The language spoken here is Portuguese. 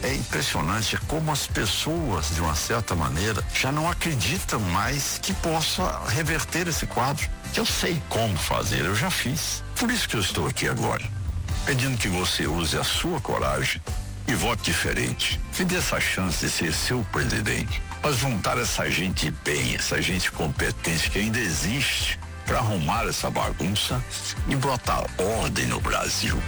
É impressionante como as pessoas, de uma certa maneira, já não acreditam mais que possa reverter esse quadro. Eu sei como fazer, eu já fiz. Por isso que eu estou aqui agora, pedindo que você use a sua coragem e vote diferente. Me dê essa chance de ser seu presidente. Mas juntar essa gente bem, essa gente competente que ainda existe, para arrumar essa bagunça e botar ordem no Brasil.